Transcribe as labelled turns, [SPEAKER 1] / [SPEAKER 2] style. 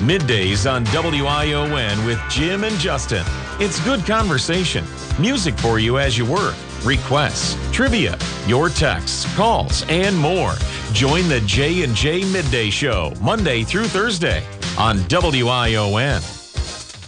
[SPEAKER 1] Middays on WION with Jim and Justin. It's good conversation, music for you as you work, requests, trivia, your texts, calls, and more. Join the J&J Midday Show Monday through Thursday on WION.